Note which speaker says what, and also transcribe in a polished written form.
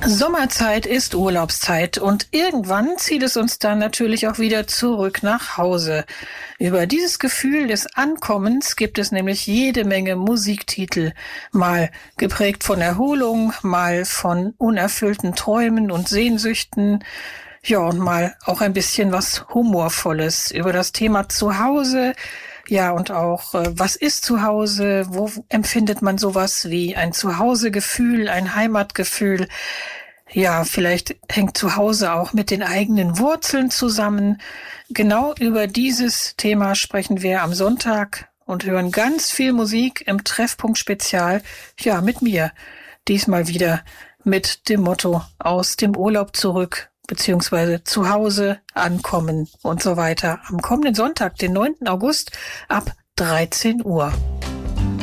Speaker 1: Sommerzeit ist Urlaubszeit und irgendwann zieht es uns dann natürlich auch wieder zurück nach Hause. Über dieses Gefühl des Ankommens gibt es nämlich jede Menge Musiktitel, mal geprägt von Erholung, mal von unerfüllten Träumen und Sehnsüchten, ja, und mal auch ein bisschen was Humorvolles über das Thema Zuhause. Ja, und auch, was ist Zuhause? Wo empfindet man sowas wie ein Zuhausegefühl, ein Heimatgefühl? Ja, vielleicht hängt Zuhause auch mit den eigenen Wurzeln zusammen. Genau über dieses Thema sprechen wir am Sonntag und hören ganz viel Musik im Treffpunkt Spezial. Ja, mit mir. Diesmal wieder mit dem Motto aus dem Urlaub zurück, beziehungsweise zu Hause ankommen und so weiter. Am kommenden Sonntag, den 9. August ab 13 Uhr.